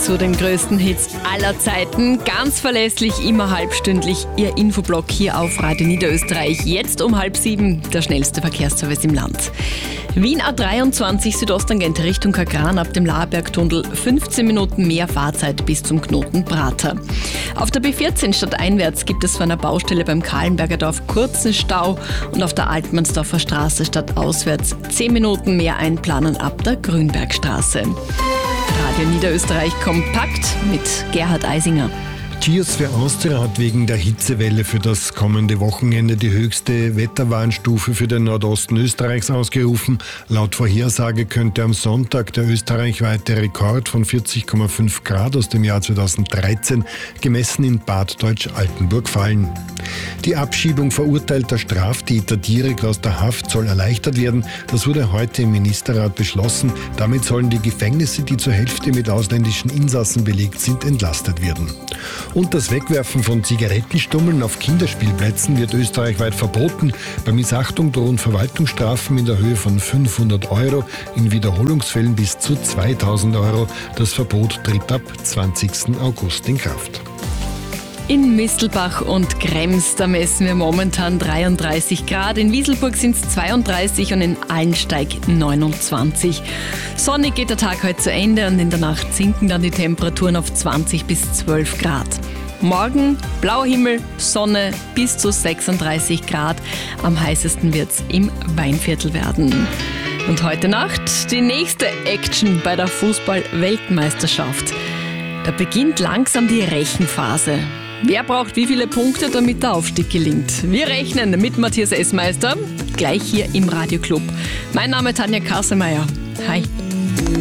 zu den größten Hits aller Zeiten. Ganz verlässlich, immer halbstündlich, Ihr Infoblock hier auf Radio Niederösterreich. Jetzt um 6:30, der schnellste Verkehrsservice im Land. Wien A23 Südosttangente Richtung Kagran ab dem Laarbergtunnel. 15 Minuten mehr Fahrzeit bis zum Knoten Prater. Auf der B14 stadteinwärts gibt es vor einer Baustelle beim Kahlenberger Dorf kurzen Stau und auf der Altmannsdorfer Straße stadtauswärts 10 Minuten mehr einplanen ab der Grünbergstraße. Radio Niederösterreich kompakt mit Gerhard Eisinger. Cheers für Austria hat wegen der Hitzewelle für das kommende Wochenende die höchste Wetterwarnstufe für den Nordosten Österreichs ausgerufen. Laut Vorhersage könnte am Sonntag der österreichweite Rekord von 40,5 Grad aus dem Jahr 2013 gemessen in Bad Deutsch-Altenburg fallen. Die Abschiebung verurteilter Straftäter direkt aus der Haft soll erleichtert werden. Das wurde heute im Ministerrat beschlossen. Damit sollen die Gefängnisse, die zur Hälfte mit ausländischen Insassen belegt sind, entlastet werden. Und das Wegwerfen von Zigarettenstummeln auf Kinderspielplätzen wird österreichweit verboten. Bei Missachtung drohen Verwaltungsstrafen in der Höhe von 500 €, in Wiederholungsfällen bis zu 2000 €. Das Verbot tritt ab 20. August in Kraft. In Mistelbach und Krems, da messen wir momentan 33 Grad. In Wieselburg sind es 32 und in Allensteig 29. Sonnig geht der Tag heute zu Ende und in der Nacht sinken dann die Temperaturen auf 20 bis 12 Grad. Morgen blauer Himmel, Sonne bis zu 36 Grad. Am heißesten wird es im Weinviertel werden. Und heute Nacht die nächste Action bei der Fußball-Weltmeisterschaft. Da beginnt langsam die Rechenphase. Wer braucht wie viele Punkte, damit der Aufstieg gelingt? Wir rechnen mit Matthias Essmeister, gleich hier im Radioclub. Mein Name ist Tanja Kassemeyer. Hi.